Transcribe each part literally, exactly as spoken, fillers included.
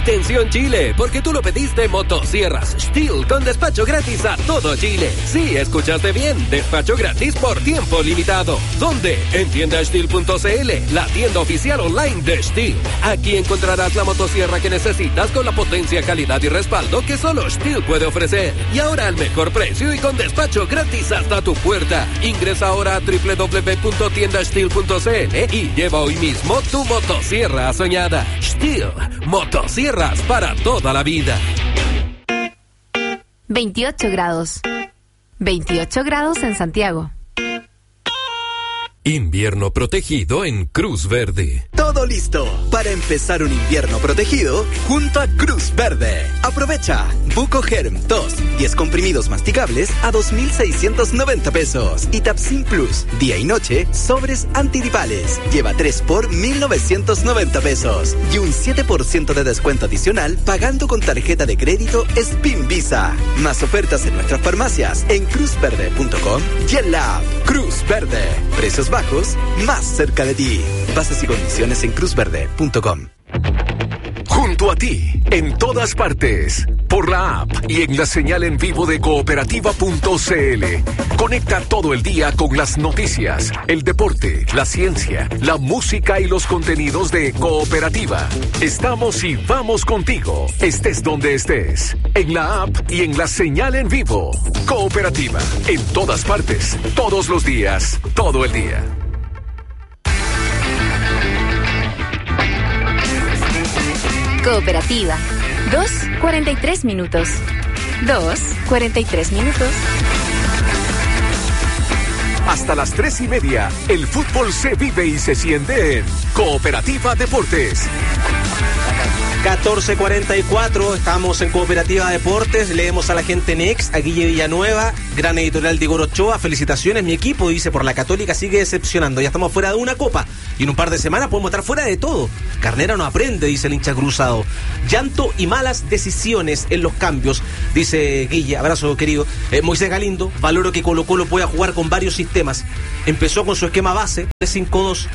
Atención Chile, porque tú lo pediste. Motosierras Stihl con despacho gratis a todo Chile. Sí, escuchaste bien, despacho gratis por tiempo limitado. ¿Dónde? En tienda stihl punto c l, la tienda oficial online de Stihl. Aquí encontrarás la motosierra que necesitas con la potencia, calidad y respaldo que solo Stihl puede ofrecer. Y ahora al mejor precio y con despacho gratis hasta tu puerta. Ingresa ahora a doble u doble u doble u punto tienda stihl punto c l y lleva hoy mismo tu motosierra soñada. Stihl, motosierras para toda la vida. veintiocho grados. veintiocho grados en Santiago. Invierno protegido en Cruz Verde. Todo listo para empezar un invierno protegido junto a Cruz Verde. Aprovecha Buco Germ dos, diez comprimidos masticables a dos mil seiscientos noventa pesos y Tapsin Plus, día y noche, sobres antigripales. Lleva tres por mil novecientos noventa pesos y un siete por ciento de descuento adicional pagando con tarjeta de crédito Spin Visa. Más ofertas en nuestras farmacias en cruz verde punto com y en la app Cruz Verde. Precios bajos, más cerca de ti. Bases y condiciones en cruz verde punto com. Junto a ti, en todas partes, por la app y en la señal en vivo de cooperativa punto c l. Conecta todo el día con las noticias, el deporte, la ciencia, la música y los contenidos de Cooperativa. Estamos y vamos contigo, estés donde estés, en la app y en la señal en vivo. Cooperativa, en todas partes, todos los días, todo el día. Cooperativa. Dos, cuarenta y tres minutos. Dos, cuarenta y tres minutos. Hasta las tres y media, el fútbol se vive y se siente en Cooperativa Deportes. catorce cuarenta y cuatro, estamos en Cooperativa Deportes, leemos a la gente Next, a Guille Villanueva, gran editorial de Igor Ochoa, felicitaciones, mi equipo, dice, por la Católica sigue decepcionando, ya estamos fuera de una copa, y en un par de semanas podemos estar fuera de todo. Carnera no aprende, dice el hincha cruzado. Llanto y malas decisiones en los cambios, dice Guille, abrazo querido. Eh, Moisés Galindo, valoro que Colo Colo pueda jugar con varios sistemas, empezó con su esquema base, tres cinco dos,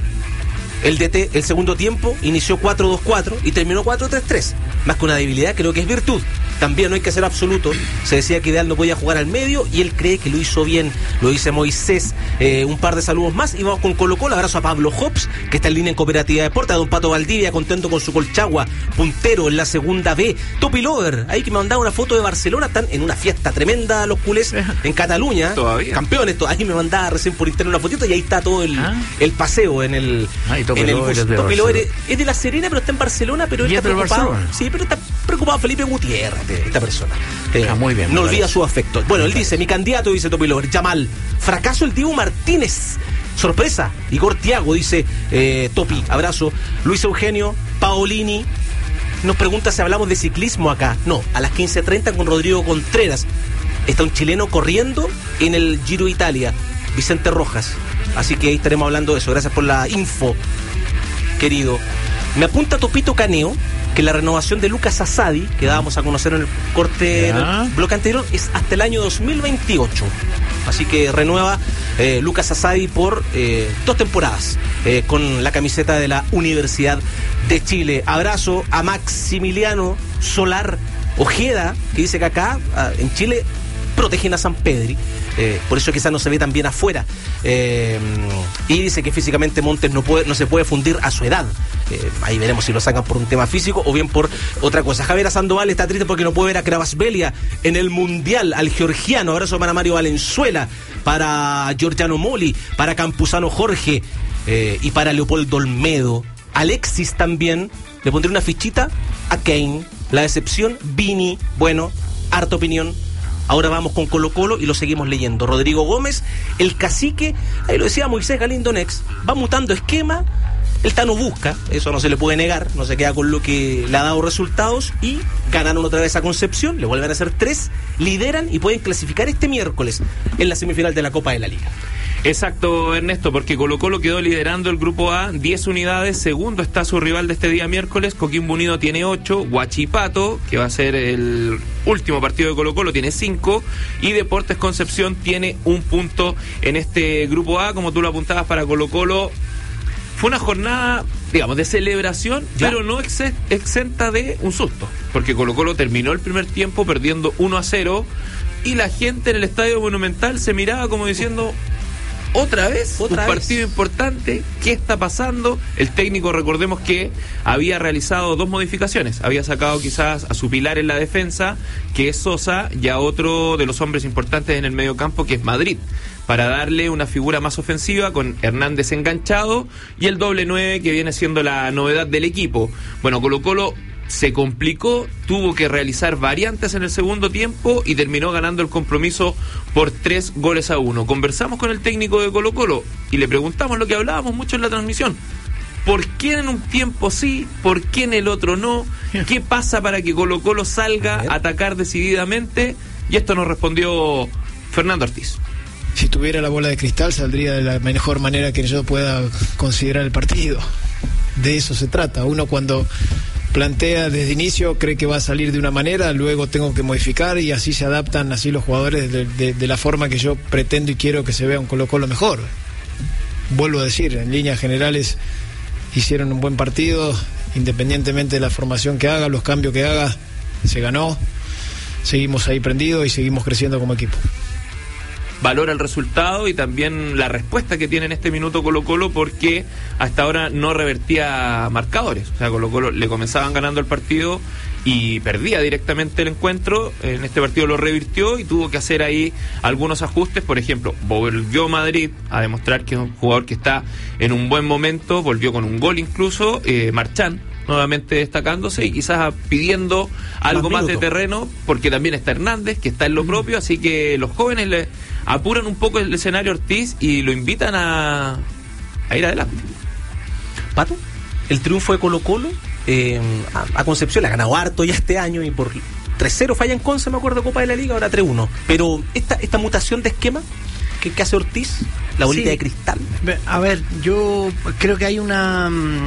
el D T, el segundo tiempo, inició cuatro dos cuatro y terminó cuatro tres tres. Más que una debilidad, creo que es virtud. También no hay que ser absoluto. Se decía que Ideal no podía jugar al medio y él cree que lo hizo bien. Lo dice Moisés. Eh, un par de saludos más y vamos con Colo Colo. Abrazo a Pablo Hobbs, que está en línea en Cooperativa Deportes. A don Pato Valdivia, contento con su Colchagua, puntero en la segunda B. Topi Lover, ahí que me mandaba una foto de Barcelona. Están en una fiesta tremenda los culés en Cataluña. Todavía. Campeones. To- ahí me mandaba recién por internet una fotito y ahí está todo el, ah. el paseo en el, ah, en el bus. Topi Lover es, es de La Serena, pero está en Barcelona, pero él está preocupado. Sí, pero está preocupado Felipe Gutiérrez, esta persona. Eh, ah, muy bien. No olvida su afecto. Bueno, él dice, mi candidato, dice Topi Lover, Yamal. Fracaso el Diego Martínez. Sorpresa. Igor Tiago, dice eh, Topi, abrazo. Luis Eugenio, Paolini. Nos pregunta si hablamos de ciclismo acá. No, a las quince treinta con Rodrigo Contreras. Está un chileno corriendo en el Giro Italia, Vicente Rojas. Así que ahí estaremos hablando de eso. Gracias por la info, querido. Me apunta Topito Caneo que la renovación de Lucas Asadi, que dábamos a conocer en el corte en el bloque anterior, es hasta el año dos mil veintiocho. Así que renueva eh, Lucas Asadi por eh, dos temporadas eh, con la camiseta de la Universidad de Chile. Abrazo a Maximiliano Solar Ojeda, que dice que acá en Chile protegen a San Pedri, eh, por eso quizás no se ve tan bien afuera, eh, y dice que físicamente Montes no puede, no se puede fundir a su edad. Eh, ahí veremos si lo sacan por un tema físico o bien por otra cosa. Javier Sandoval está triste porque no puede ver a Kravasbelia en el Mundial, al georgiano. Abrazo para Mario Valenzuela, para Giorgiano Moli, para Campuzano Jorge eh, y para Leopoldo Olmedo. Alexis también, le pondré una fichita a Kane. La decepción, Vini, bueno, harta opinión. Ahora vamos con Colo Colo y lo seguimos leyendo. Rodrigo Gómez, el cacique, ahí lo decía Moisés Galindo Next, va mutando esquema, el Tano busca, eso no se le puede negar, no se queda con lo que le ha dado resultados y ganaron otra vez a Concepción, le vuelven a hacer tres, lideran y pueden clasificar este miércoles en la semifinal de la Copa de la Liga. Exacto, Ernesto, porque Colo Colo quedó liderando el grupo A, diez unidades, segundo está su rival de este día miércoles, Coquimbo Unido tiene ocho, Huachipato, que va a ser el último partido de Colo Colo, tiene cinco, y Deportes Concepción tiene un punto en este grupo A, como tú lo apuntabas para Colo Colo. fue una jornada, digamos, de celebración, ya, pero no ex- exenta de un susto, porque Colo-Colo terminó el primer tiempo perdiendo uno a cero y la gente en el Estadio Monumental se miraba como diciendo, otra vez, ¿Otra un vez? partido importante, ¿qué está pasando? El técnico, recordemos que había realizado dos modificaciones, había sacado quizás a su pilar en la defensa, que es Sosa, y a otro de los hombres importantes en el mediocampo, que es Madrid, para darle una figura más ofensiva con Hernández enganchado y el doble nueve, que viene siendo la novedad del equipo. Bueno, Colo-Colo se complicó, tuvo que realizar variantes en el segundo tiempo y terminó ganando el compromiso por tres goles a uno. Conversamos con el técnico de Colo-Colo y le preguntamos lo que hablábamos mucho en la transmisión: ¿por qué en un tiempo sí? ¿Por qué en el otro no? ¿Qué pasa para que Colo-Colo salga a atacar decididamente? Y esto nos respondió Fernando Ortiz. Si tuviera la bola de cristal, saldría de la mejor manera que yo pueda considerar el partido. De eso se trata. Uno, cuando plantea desde inicio, cree que va a salir de una manera, luego tengo que modificar, y así se adaptan así los jugadores de, de, de la forma que yo pretendo y quiero que se vea un Colo-Colo mejor. Vuelvo a decir, en líneas generales hicieron un buen partido, independientemente de la formación que haga, los cambios que haga, se ganó, seguimos ahí prendidos y seguimos creciendo como equipo. Valora el resultado y también la respuesta que tiene en este minuto Colo-Colo, porque hasta ahora no revertía marcadores. O sea, Colo-Colo le comenzaban ganando el partido y perdía directamente el encuentro. En este partido lo revirtió y tuvo que hacer ahí algunos ajustes. Por ejemplo, volvió Madrid a demostrar que es un jugador que está en un buen momento, volvió con un gol incluso, eh, Marchán nuevamente destacándose y quizás pidiendo algo más, más de terreno, porque también está Hernández, que está en lo propio, así que los jóvenes le apuran un poco el escenario Ortiz y lo invitan a, a ir adelante. Pato, el triunfo de Colo-Colo eh, a, a Concepción, le ha ganado harto ya este año y por tres cero falla en Conce, me acuerdo, Copa de la Liga, ahora tres uno. Pero esta, esta mutación de esquema que, que hace Ortiz, la bolita sí. de cristal. A ver, yo creo que hay una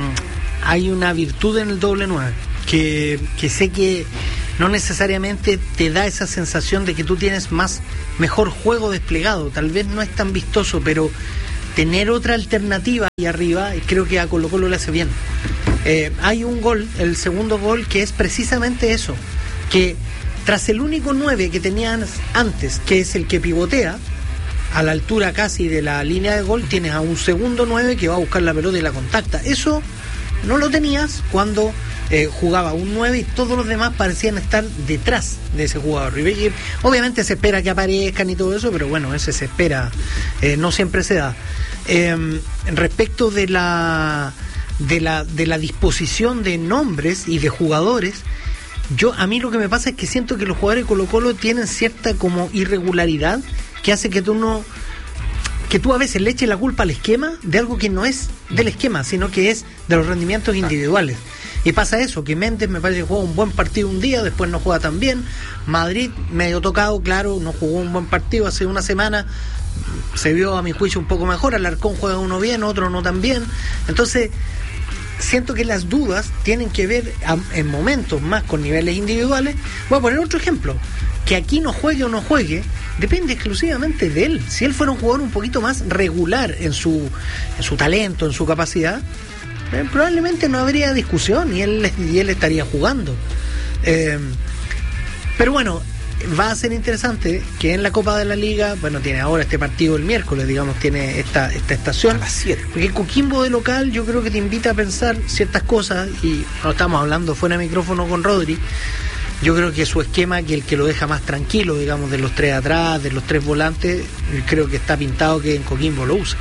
hay una virtud en el doble nueve, que, que sé que no necesariamente te da esa sensación de que tú tienes más mejor juego desplegado, tal vez no es tan vistoso, pero tener otra alternativa ahí arriba creo que a Colo-Colo le hace bien. Eh, hay un gol, el segundo gol, que es precisamente eso, que tras el único nueve que tenían antes, que es el que pivotea a la altura casi de la línea de gol, tienes a un segundo nueve que va a buscar la pelota y la contacta. Eso no lo tenías cuando eh, jugaba un nueve y todos los demás parecían estar detrás de ese jugador. Y obviamente se espera que aparezcan y todo eso, pero bueno, ese se espera, eh, no siempre se da. Eh, respecto de la, de la de la disposición de nombres y de jugadores, yo a mí lo que me pasa es que siento que los jugadores de Colo-Colo tienen cierta como irregularidad que hace que tú no que tú a veces le eches la culpa al esquema de algo que no es del esquema, sino que es de los rendimientos individuales. Y pasa eso, que Méndez me parece que juega un buen partido un día, después no juega tan bien. Madrid, medio tocado, claro, no jugó un buen partido hace una semana, se vio a mi juicio un poco mejor. Alarcón juega uno bien, otro no tan bien. Entonces, siento que las dudas tienen que ver a, en momentos más con niveles individuales. Voy a poner otro ejemplo. Que aquí no juegue o no juegue depende exclusivamente de él. Si él fuera un jugador un poquito más regular en su, en su talento, en su capacidad, eh, probablemente no habría discusión y él, y él estaría jugando. Eh, pero bueno, va a ser interesante que en la Copa de la Liga, bueno, tiene ahora este partido el miércoles, digamos, tiene esta, esta estación. A las siete. Porque Coquimbo de local yo creo que te invita a pensar ciertas cosas, y no estamos hablando fuera de micrófono con Rodri. Yo creo que su esquema, que el que lo deja más tranquilo, digamos, de los tres atrás, de los tres volantes, creo que está pintado que en Coquimbo lo usa.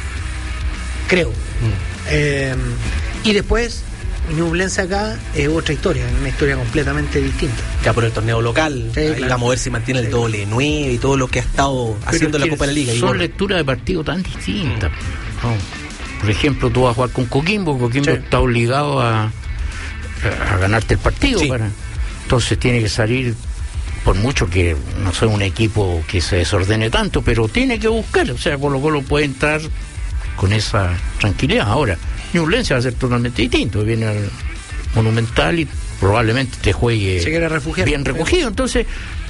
Creo. Mm. Eh, y después, Ñublense acá es otra historia, una historia completamente distinta. Ya por el torneo local, sí, ahí claro. Vamos a ver si mantiene el sí. doble nueve y todo lo que ha estado Pero haciendo la Copa de la Liga. Son lecturas de partido tan distintas. Mm. No. Por ejemplo, tú vas a jugar con Coquimbo, Coquimbo sí. está obligado a, a ganarte el partido sí. para... Entonces tiene que salir, por mucho que no sea un equipo que se desordene tanto, pero tiene que buscar, o sea, Colo-Colo puede entrar con esa tranquilidad. Ahora, Ñublense va a ser totalmente distinto, viene al Monumental y probablemente te juegue se quiere refugiar, bien recogido, entonces,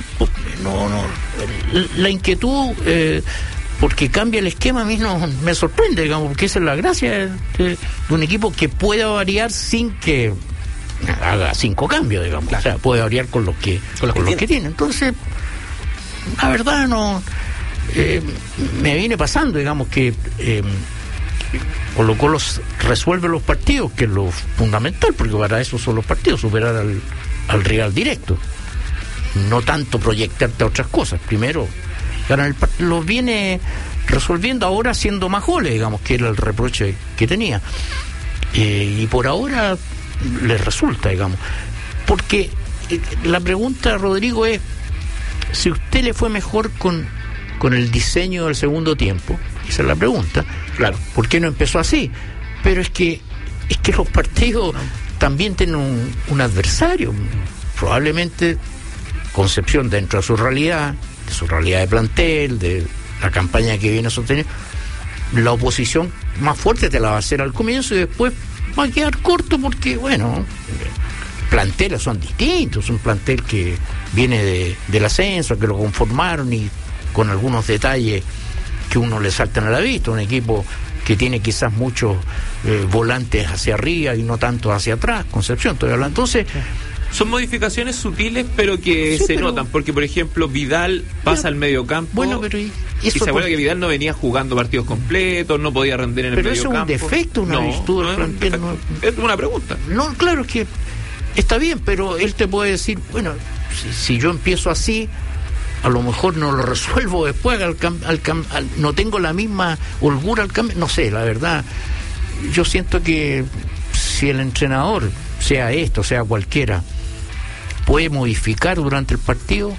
no, no, la inquietud, eh, porque cambia el esquema, a mí no me sorprende, digamos, porque esa es la gracia de, un equipo que pueda variar sin que haga cinco cambios, digamos. Claro. O sea, puede variar con los que, con los, con que, los tiene. que tiene. Entonces, la verdad no... Eh, me viene pasando, digamos, que eh, Colo Colo resuelve los partidos, que es lo fundamental, porque para eso son los partidos, superar al, al rival directo. No tanto proyectarte a otras cosas. Primero, ganar el partido. Lo viene resolviendo ahora haciendo más goles, digamos, que era el reproche que tenía. Eh, y por ahora le resulta, digamos. Porque eh, la pregunta, Rodrigo, es si usted le fue mejor con, con el diseño del segundo tiempo. Esa es la pregunta. Claro. ¿Por qué no empezó así? Pero es que es que los partidos también tienen un, un adversario. Probablemente Concepción, dentro de su realidad, de su realidad de plantel, de la campaña que viene a sostener, la oposición más fuerte te la va a hacer al comienzo y después va a quedar corto porque, bueno, planteles son distintos. Un plantel que viene de, del ascenso, que lo conformaron y con algunos detalles que uno le saltan a la vista. Un equipo que tiene quizás muchos eh, volantes hacia arriba y no tanto hacia atrás. Concepción, estoy hablando. Entonces, son modificaciones sutiles, pero que sí, se pero... notan, porque por ejemplo Vidal pasa al medio campo. Bueno, pero y, y se acuerda por... que Vidal no venía jugando partidos completos, no podía rendir en el pero medio campo. Pero eso es un defecto, una no, virtud no del plantel. No, es una pregunta. No, claro, es que está bien, pero él te puede decir, bueno, si, si yo empiezo así, a lo mejor no lo resuelvo después, al, al, al, no tengo la misma holgura al cambio, no sé, la verdad. Yo siento que si el entrenador, sea esto, sea cualquiera, puede modificar durante el partido,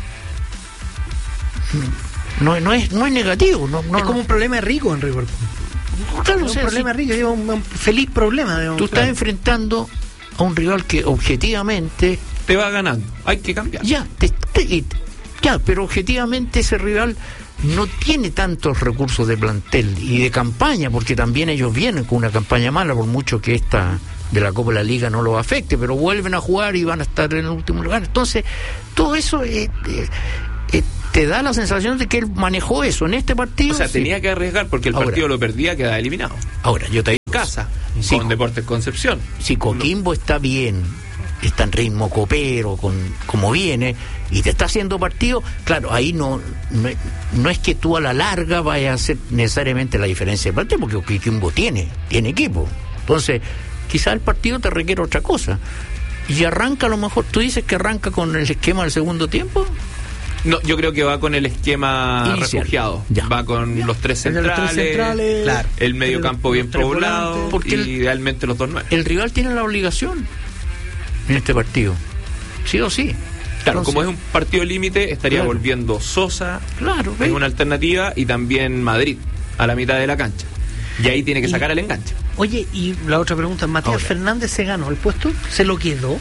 no, no es no es negativo. No, no, es como un problema rico en River. Claro, es o sea, un problema si, rico, lleva un, un feliz problema. Digamos, tú estás claro. enfrentando a un rival que objetivamente te va ganando, hay que cambiar. Ya, te, te, ya, pero objetivamente ese rival no tiene tantos recursos de plantel y de campaña, porque también ellos vienen con una campaña mala, por mucho que esta de la Copa de la Liga no los afecte, pero vuelven a jugar y van a estar en el último lugar. Entonces, todo eso eh, eh, eh, te da la sensación de que él manejó eso en este partido. O sea, sí. tenía que arriesgar porque el ahora, partido lo perdía, quedaba eliminado. Ahora, yo te digo, casa, sí, con Deportes Concepción. Si Coquimbo está bien, está en ritmo copero, con como viene, y te está haciendo partido, claro, ahí no, no, no es que tú a la larga vayas a hacer necesariamente la diferencia de partido, porque Coquimbo tiene, tiene equipo. Entonces, quizá el partido te requiere otra cosa. Y arranca a lo mejor, tú dices que arranca con el esquema del segundo tiempo. No, yo creo que va con el esquema inicial, refugiado. Ya. Va con Ya. los tres centrales, los tres centrales claro, el medio el, campo bien poblado, porque y el, idealmente los dos nueve. El rival tiene la obligación en este partido, sí o sí. Claro, Entonces, como es un partido límite, estaría claro. volviendo Sosa, claro, es una alternativa, y también Madrid a la mitad de la cancha. Y ahí tiene que sacar y, el enganche. Oye, y la otra pregunta, ¿Matías Ahora. Fernández se ganó el puesto? ¿Se lo quedó?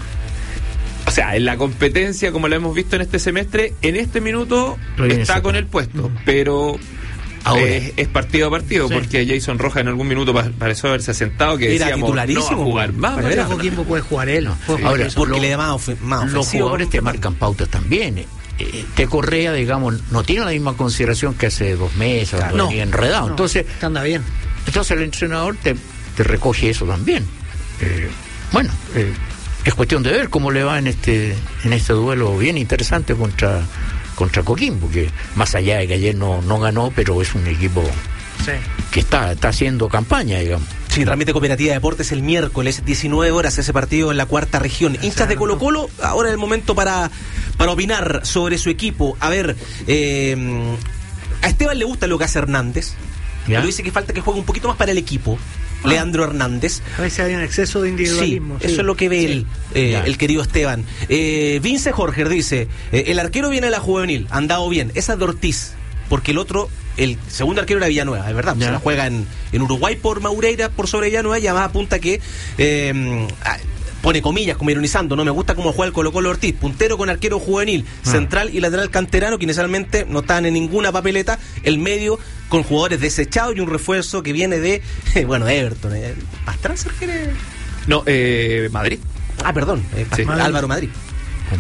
O sea, en la competencia, como la hemos visto en este semestre, en este minuto está con el puesto, mm. pero ahora es, es partido a partido, sí. Porque Jason Rojas en algún minuto pareció haberse asentado que era decíamos, titularísimo, no va a jugar más. Pero era Coquimbo puede jugar él. No. Sí. Ahora, porque lo, le da más, of- más los jugadores te marcan pautas también. Eh, Te Correa, digamos, no tiene la misma consideración que hace dos meses, claro. no, no, enredado. No, entonces, anda bien. Entonces el entrenador te, te recoge eso también. Eh, bueno, eh, es cuestión de ver cómo le va en este en este duelo bien interesante contra contra Coquimbo, que más allá de que ayer no, no ganó, pero es un equipo sí. que está, está haciendo campaña, digamos. Sí, realmente Cooperativa de Deportes el miércoles, diecinueve horas, ese partido en la cuarta región. Hinchas de Colo Colo, ahora es el momento para, para opinar sobre su equipo. A ver, eh, a Esteban le gusta lo que hace Hernández, ¿Ya? pero dice que falta que juegue un poquito más para el equipo. Ah. Leandro Hernández. A veces hay un exceso de individualismo. Sí, sí. eso es lo que ve sí. él, eh, el querido Esteban. Eh, Vince Jorge dice, eh, el arquero viene de la juvenil, han dado bien, esa es de Ortiz, porque el otro, el segundo arquero era Villanueva, es verdad, se la juega en, en Uruguay por Maureira, por sobre Villanueva, y además apunta que eh, pone comillas, como ironizando, no me gusta cómo juega el Colo Colo Ortiz, puntero con arquero juvenil, ah. central y lateral canterano, que inicialmente no estaban en ninguna papeleta, el medio con jugadores desechados y un refuerzo que viene de, bueno, de Everton. ¿eh? ¿Pastrana? No, eh, Madrid. Ah, perdón, eh, sí. Madrid. Álvaro Madrid. Madrid.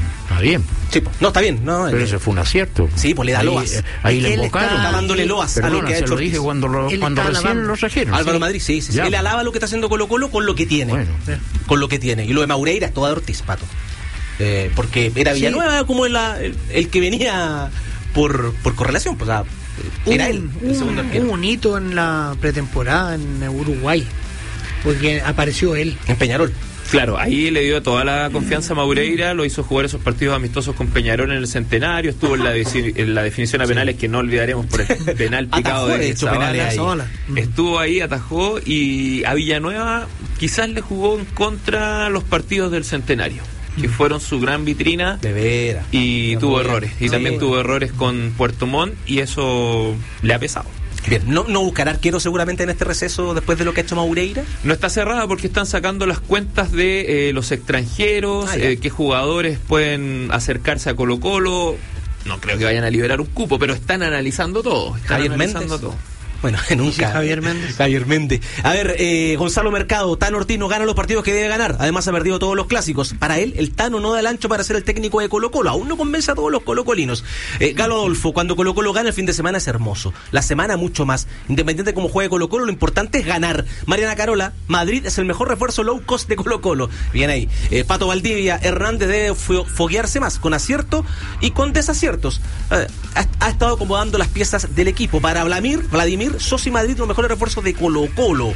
bien. Sí, no, está bien. No, pero eh, ese fue un acierto. Sí, pues le da ahí, loas. eh, Ahí Es le que él invocaron. está- Está dándole loas a lo Perdona, que ha se hecho lo dije Ortiz. cuando, lo, Él cuando está recién alabando. lo trajeron. Álvaro sí. Madrid, sí, sí, sí. Ya. Él alaba lo que está haciendo Colo Colo con lo que tiene. Bueno. Con lo que tiene. Y lo de Maureira es toda de Ortiz, Pato. Eh, porque era Villanueva Sí. como el, el, el que venía por, por correlación. Pues, o sea, era un, él el un- segundo arquero. un hito en la pretemporada en Uruguay, porque apareció él. En Peñarol. Claro, ahí le dio toda la confianza a Maureira, lo hizo jugar esos partidos amistosos con Peñarol en el Centenario, estuvo en la, deci- en la definición a penales, que no olvidaremos por el penal picado Atajó, de de hecho, Zavala. penales ahí. Zavala. Estuvo ahí, atajó, y a Villanueva quizás le jugó en contra los partidos del Centenario, que fueron su gran vitrina. De veras. Y No, tuvo muy bien. errores, y Sí. también tuvo errores con Puerto Montt, y eso le ha pesado. Bien, no, no buscará arquero seguramente en este receso después de lo que ha hecho Maureira. No está cerrada porque están sacando las cuentas de eh, los extranjeros, Ah, ya. eh, qué jugadores pueden acercarse a Colo Colo. No creo que vayan a liberar un cupo, pero están analizando todo. Están Javier analizando Méndez. todo. Bueno, nunca. Sí, Javier Méndez. Javier Méndez. A ver, eh, Gonzalo Mercado, Tano Ortiz no gana los partidos que debe ganar. Además ha perdido todos los clásicos. Para él, el Tano no da el ancho para ser el técnico de Colo Colo. Aún no convence a todos los colocolinos. Eh, Galo Adolfo, cuando Colo Colo gana el fin de semana es hermoso. La semana mucho más. Independiente de cómo juegue Colo Colo, lo importante es ganar. Mariana Carola, Madrid es el mejor refuerzo low cost de Colo Colo. Bien ahí. Eh, Pato Valdivia, Hernández debe fo- foguearse más, con acierto y con desaciertos. Eh, ha, ha estado acomodando las piezas del equipo. Para Vladimir, Vladimir, Sosi Madrid, los mejores refuerzos de Colo Colo.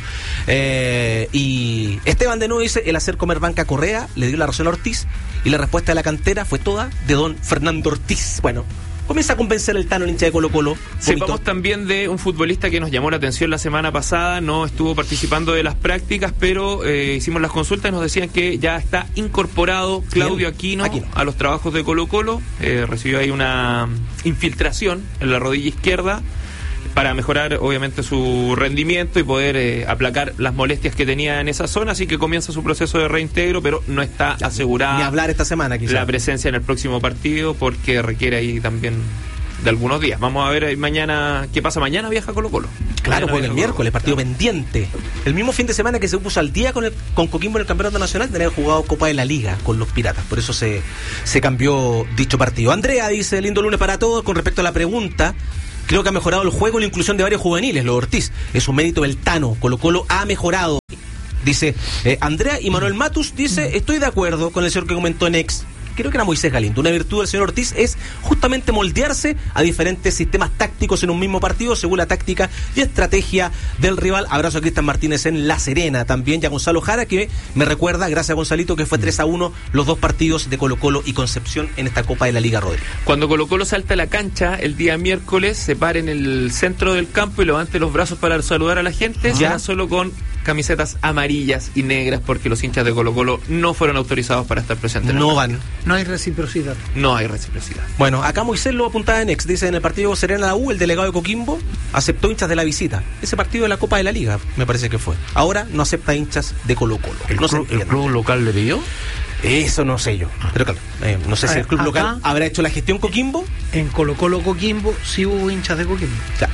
Eh, y Esteban de nuevo dice, el hacer comer banca Correa le dio la razón a Ortiz, y la respuesta de la cantera fue toda de don Fernando Ortiz. Bueno, comienza a convencer el Tano, el hincha de Colo Colo. Sepamos también de un futbolista que nos llamó la atención la semana pasada, no estuvo participando de las prácticas, pero eh, hicimos las consultas y nos decían que ya está incorporado Claudio Aquino, Aquino. a los trabajos de Colo Colo. Eh, recibió ahí una infiltración en la rodilla izquierda para mejorar obviamente su rendimiento y poder eh, aplacar las molestias que tenía en esa zona, así que comienza su proceso de reintegro, pero no está asegurada Ni hablar esta semana, quizás. la presencia en el próximo partido porque requiere ahí también de algunos días. Vamos a ver eh, mañana qué pasa. Mañana viaja Colo Colo. Claro, Mañana juega el viaja miércoles, Colo-Colo. partido Claro. pendiente. El mismo fin de semana que se puso al día con el con Coquimbo en el Campeonato Nacional, tenía jugado Copa de la Liga con los Piratas. Por eso se, se cambió dicho partido. Andrea dice, lindo lunes para todos. Con respecto a la pregunta, creo que ha mejorado el juego y la inclusión de varios juveniles. Lo de Ortiz es un mérito del Tano. Colo Colo ha mejorado. Dice eh, Andrea, y Manuel Matus dice, estoy de acuerdo con el señor que comentó en ex. Creo que era Moisés Galindo. Una virtud del señor Ortiz es justamente moldearse a diferentes sistemas tácticos en un mismo partido según la táctica y estrategia del rival. Abrazo a Cristian Martínez en La Serena. También ya Gonzalo Jara, que me recuerda, gracias a Gonzalito, que fue tres a uno los dos partidos de Colo Colo y Concepción en esta Copa de la Liga Rodríguez. Cuando Colo Colo salta a la cancha el día miércoles, se para en el centro del campo y levante los brazos para saludar a la gente, Ya. ya solo con camisetas amarillas y negras, porque los hinchas de Colo Colo no fueron autorizados para estar presentes. en el No partido. van. No hay reciprocidad. No hay reciprocidad. Bueno, acá Moisés lo apuntaba en ex. Dice, en el partido Serena la U, el delegado de Coquimbo aceptó hinchas de la visita. Ese partido de la Copa de la Liga, me parece que fue. Ahora no acepta hinchas de Colo Colo. ¿El, No se club, entiende. el club local le pidió? Eso no sé yo. Pero claro, eh, no sé A si ver, el club acá- local habrá hecho la gestión Coquimbo. En Colo Colo Coquimbo sí hubo hinchas de Coquimbo. Ya.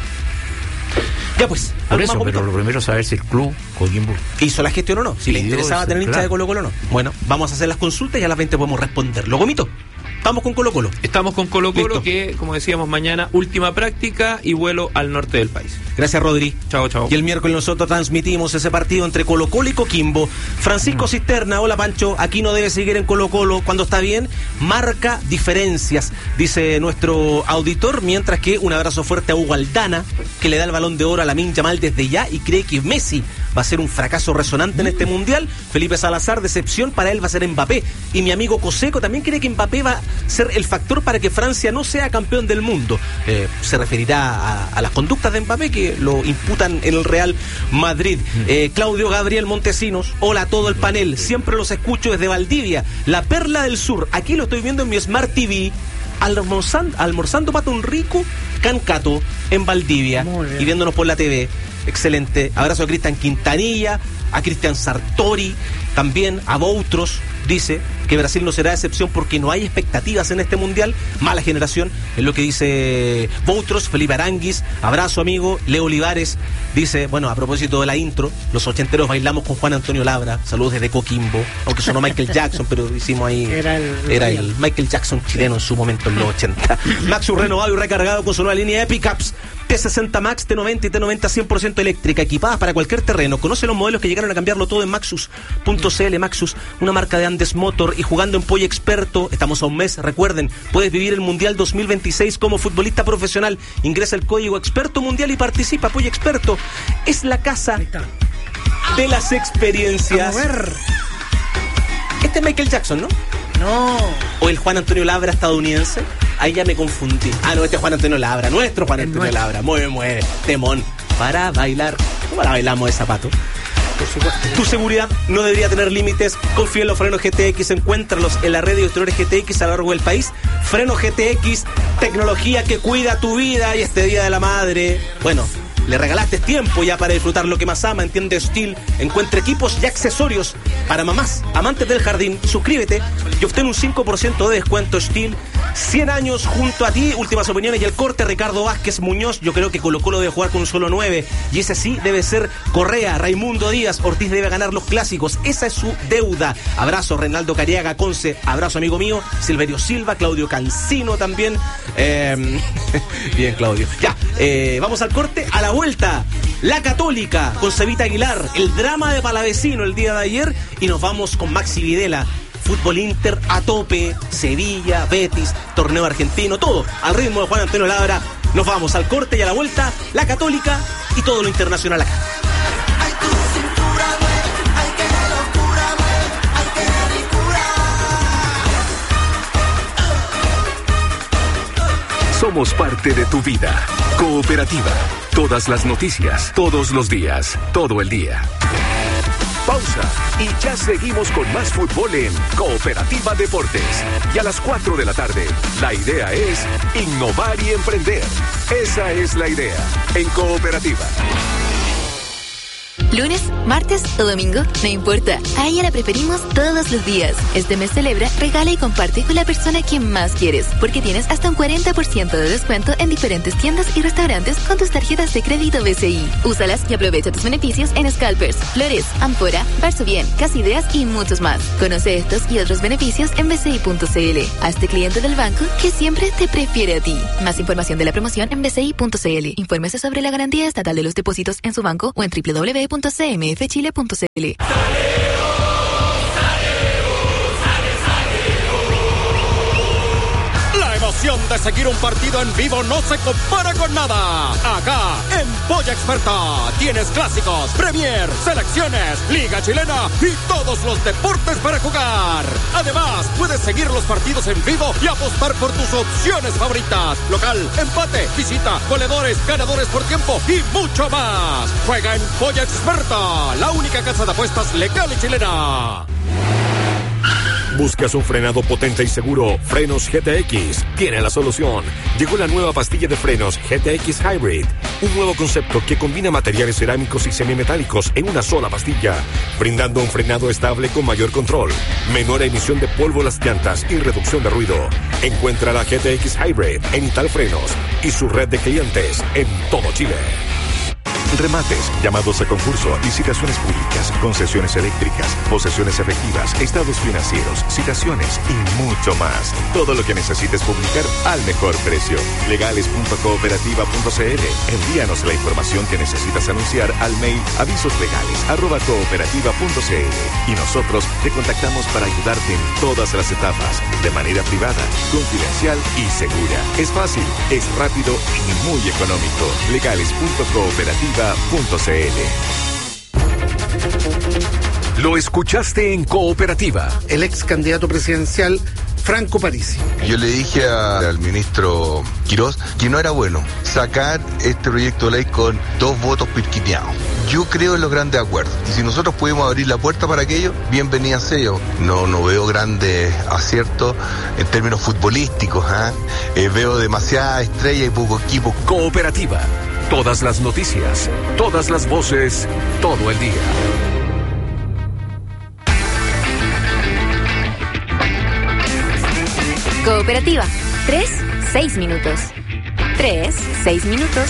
Ya pues, Por ¿algo eso, más, pero Jovito? lo primero es saber si el club Coquimbo ¿Hizo la gestión o no? Si le Pidió interesaba eso, tener hincha claro. de Colo Colo o no. Bueno, vamos a hacer las consultas y a las veinte podemos responder. ¿Lo gomito? Vamos con Colo Colo. Estamos con Colo Colo, Listo. que, como decíamos, mañana última práctica y vuelo al norte del país. Gracias, Rodri. Chao, chao. Y el miércoles nosotros transmitimos ese partido entre Colo Colo y Coquimbo. Francisco Cisterna, hola Pancho, aquí no debe seguir en Colo Colo. Cuando está bien, marca diferencias, dice nuestro auditor. Mientras que un abrazo fuerte a Hugo Aldana, que le da el balón de oro a Lamine Yamal desde ya y cree que Messi va a ser un fracaso resonante en este mundial. Felipe Salazar, decepción para él va a ser Mbappé. Y mi amigo Coseco también cree que Mbappé va a ser el factor para que Francia no sea campeón del mundo. Eh, se referirá a, a las conductas de Mbappé que lo imputan en el Real Madrid. Eh, Claudio Gabriel Montesinos, hola a todo el panel, siempre los escucho desde Valdivia, la perla del sur. Aquí lo estoy viendo en mi Smart T V, almorzando, almorzando pato un rico cancato en Valdivia Muy bien. y viéndonos por la T V. Excelente. Abrazo a Cristian Quintanilla, a Cristian Sartori, también a Boutros, dice que Brasil no será excepción porque no hay expectativas en este mundial. Mala generación, es lo que dice Boutros, Felipe Aranguis, abrazo amigo. Leo Olivares dice, bueno, a propósito de la intro, los ochenteros bailamos con Juan Antonio Labra, saludos desde Coquimbo, aunque sonó Michael Jackson, pero hicimos ahí, Era el, era el Michael Jackson chileno en su momento en los ochenta. Maxus renovado y recargado con su nueva línea Epicaps T sesenta Max, T noventa y T noventa cien por ciento eléctrica, equipadas para cualquier terreno. Conoce los modelos que llegaron a cambiarlo todo en Maxus punto c l. Maxus, una marca de Andes Motor, y jugando en Polla Experto, estamos a un mes, recuerden, puedes vivir el Mundial dos mil veintiséis como futbolista profesional. Ingresa el código Experto Mundial y participa. Polla Experto es la casa de las experiencias. A ver. Este es Michael Jackson, ¿no? No. O el Juan Antonio Labra estadounidense. Ahí ya me confundí. Ah, no, este es Juan Antonio Labra, nuestro Juan Antonio nuestro. Labra. Mueve, mueve. Temón. Para bailar. ¿Cómo la bailamos de zapato? Por supuesto. Tu seguridad no debería tener límites. Confía en los frenos G T X. Encuéntralos en la red de distribuidores G T X a lo largo del país. Freno G T X, tecnología que cuida tu vida. Y este Día de la Madre, bueno, le regalaste tiempo ya para disfrutar lo que más ama, entiende Steel. Encuentra equipos y accesorios para mamás, amantes del jardín. Suscríbete y obtén un cinco por ciento de descuento. Steel, cien años junto a ti. Últimas opiniones y el corte. Ricardo Vázquez Muñoz, yo creo que Colo Colo debe jugar con un solo nueve, y ese sí debe ser Correa. Raimundo Díaz, Ortiz debe ganar los clásicos, esa es su deuda. Abrazo Reinaldo Cariaga Conce, abrazo amigo mío. Silverio Silva, Claudio Cancino también. eh, Bien, Claudio. Ya, eh, vamos al corte. A la vuelta, La Católica con Cevita Aguilar, el drama de Palavecino el día de ayer, y nos vamos con Maxi Videla. Fútbol Inter a tope, Sevilla, Betis, torneo argentino, todo al ritmo de Juan Antonio Labra. Nos vamos al corte y a la vuelta, La Católica y todo lo internacional acá. Somos parte de tu vida. Cooperativa. Todas las noticias, todos los días, todo el día. Pausa y ya seguimos con más fútbol en Cooperativa Deportes. Y a las cuatro de la tarde, la idea es innovar y emprender. Esa es la idea en Cooperativa. Lunes, martes o domingo, no importa. A ella la preferimos todos los días. Este mes celebra, regala y comparte con la persona que más quieres, porque tienes hasta un cuarenta por ciento de descuento en diferentes tiendas y restaurantes con tus tarjetas de crédito B C I. Úsalas y aprovecha tus beneficios en Scalpers, Flores, Ampora, Barso Bien, Casa Ideas y muchos más. Conoce estos y otros beneficios en b c i punto c l. Hazte cliente del banco que siempre te prefiere a ti. Más información de la promoción en b c i punto c l. Infórmese sobre la garantía estatal de los depósitos en su banco o en w w w punto c m f chile punto c l. La emoción de seguir un partido en vivo no se compara con nada. Acá, en Polla Experta, tienes clásicos, Premier, selecciones, Liga Chilena y todos los deportes para jugar. Además, puedes seguir los partidos en vivo y apostar por tus opciones favoritas. Local, empate, visita, goleadores, ganadores por tiempo y mucho más. Juega en Polla Experta, la única casa de apuestas legal y chilena. ¿Buscas un frenado potente y seguro? Frenos G T X tiene la solución. Llegó la nueva pastilla de frenos G T X Hybrid, un nuevo concepto que combina materiales cerámicos y semimetálicos en una sola pastilla, brindando un frenado estable con mayor control, menor emisión de polvo a las llantas y reducción de ruido. Encuentra la G T X Hybrid en Italfrenos y su red de clientes en todo Chile. Remates, llamados a concurso, licitaciones públicas, concesiones eléctricas, posesiones efectivas, estados financieros, citaciones y mucho más. Todo lo que necesites publicar al mejor precio. legales punto cooperativa punto c l. Envíanos la información que necesitas anunciar al mail avisoslegales arroba cooperativa punto c l y nosotros te contactamos para ayudarte en todas las etapas, de manera privada, confidencial y segura. Es fácil, es rápido y muy económico. legales punto cooperativa punto c l. Lo escuchaste en Cooperativa. El ex candidato presidencial Franco Parisi. Yo le dije a, al ministro Quirós que no era bueno sacar este proyecto de ley con dos votos pirquineados. Yo creo en los grandes acuerdos. Y si nosotros pudimos abrir la puerta para aquello, bienvenida sea yo. No, no veo grandes aciertos en términos futbolísticos. ¿eh? Eh, veo demasiada estrella y poco equipo. Cooperativa. Todas las noticias, todas las voces, todo el día. Cooperativa. Tres, seis minutos. Tres, seis minutos.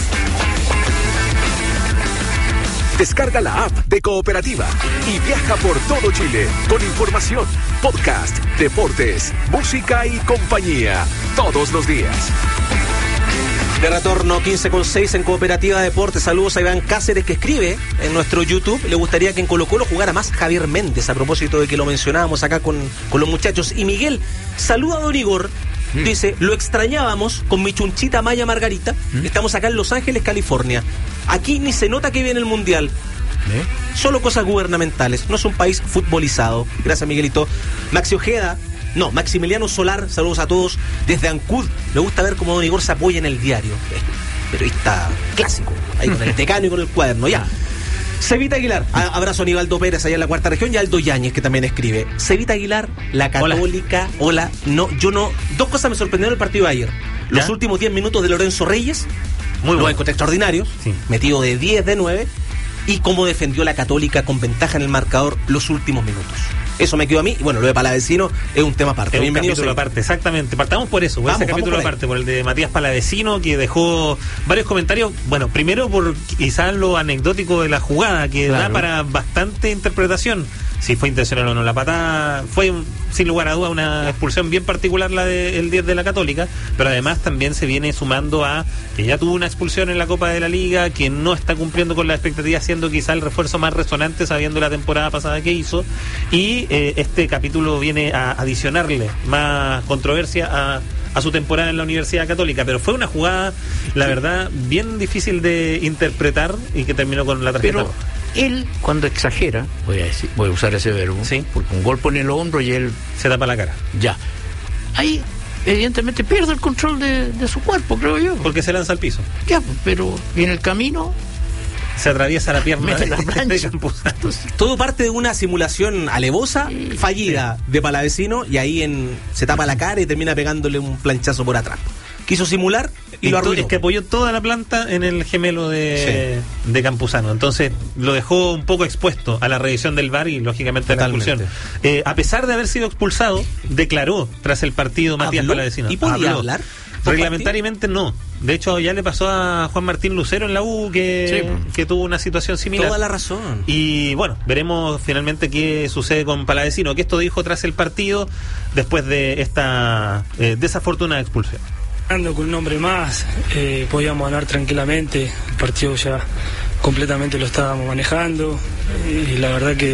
Descarga la app de Cooperativa y viaja por todo Chile con información, podcast, deportes, música y compañía todos los días. De retorno quince con seis en Cooperativa Deportes. Saludos a Iván Cáceres, que escribe en nuestro YouTube: le gustaría que en Colo Colo jugara más Javier Méndez, a propósito de que lo mencionábamos acá con, con los muchachos. Y Miguel, saluda a Don Igor. Mm. Dice: lo extrañábamos con mi chunchita Maya Margarita. Mm. Estamos acá en Los Ángeles, California. Aquí ni se nota que viene el Mundial. ¿Eh? Solo cosas gubernamentales. No es un país futbolizado. Gracias, Miguelito. Maxi Ojeda, no, Maximiliano Solar, saludos a todos desde Ancud. Me gusta ver cómo Don Igor se apoya en el diario. Periodista clásico, ahí con el decano y con el cuaderno, ya. Cevita Aguilar, a, abrazo a Aníbaldo Pérez allá en la cuarta región, y Aldo Yáñez, que también escribe. Cevita Aguilar, la Católica, hola. hola, no, yo no, dos cosas me sorprendieron el partido de ayer. Los ¿Ya? últimos diez minutos de Lorenzo Reyes, muy bueno, en contexto ordinario, sí. metido de diez, de nueve, y cómo defendió la Católica con ventaja en el marcador los últimos minutos. Eso me quedó a mí, y bueno, lo de Palavecino es un tema aparte. Es un capítulo aparte, exactamente. Partamos por eso, por vamos, ese capítulo por aparte, por el de Matías Palavecino, que dejó varios comentarios. Bueno, primero por quizás lo anecdótico de la jugada, que claro. da para bastante interpretación. Si fue intencional o no la patada, fue sin lugar a duda una expulsión bien particular la del diez de la Católica, pero además también se viene sumando a que ya tuvo una expulsión en la Copa de la Liga, que no está cumpliendo con la expectativa, siendo quizá el refuerzo más resonante sabiendo la temporada pasada que hizo, y eh, este capítulo viene a adicionarle más controversia a a su temporada en la Universidad Católica, pero fue una jugada, la verdad, bien difícil de interpretar y que terminó con la tarjeta. Pero él, cuando exagera, voy a decir, voy a usar ese verbo, ¿sí? Porque un golpe en el hombro y él se tapa la cara. Ya. Ahí, evidentemente, pierde el control de, de su cuerpo, creo yo. Porque se lanza al piso. Ya, pero en el camino se atraviesa la pierna de, la de Campuzano. Todo parte de una simulación alevosa, sí, fallida, sí. de Palavecino, y ahí en, se tapa la cara y termina pegándole un planchazo por atrás. Quiso simular y, y lo arruinó. Es que apoyó toda la planta en el gemelo de, sí. de Campuzano. Entonces lo dejó un poco expuesto a la revisión del V A R y lógicamente a la expulsión. Eh, a pesar de haber sido expulsado, declaró tras el partido Matías Palavecino. ¿Y podía Habló. hablar? Reglamentariamente no. De hecho, ya le pasó a Juan Martín Lucero en la U que, sí. que tuvo una situación similar. Toda la razón. Y bueno, veremos finalmente qué sucede con Palavecino, que esto dijo tras el partido después de esta eh, desafortunada expulsión. Con un hombre más, eh, podíamos ganar tranquilamente. El partido ya completamente lo estábamos manejando. Y la verdad que